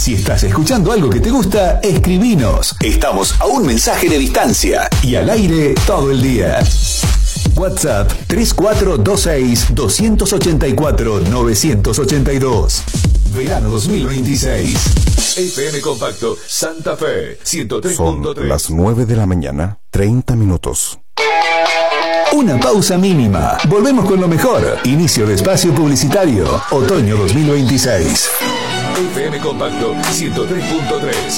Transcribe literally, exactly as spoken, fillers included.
Si estás escuchando algo que te gusta, escribinos. Estamos a un mensaje de distancia y al aire todo el día. WhatsApp tres cuatro dos seis, dos ocho cuatro, nueve ocho dos. Verano dos mil veintiséis. F M Compacto Santa Fe ciento tres punto tres. Son las nueve de la mañana, treinta minutos. Una pausa mínima. Volvemos con lo mejor. Inicio de espacio publicitario. Otoño dos mil veintiséis. F M Compacto ciento tres punto tres.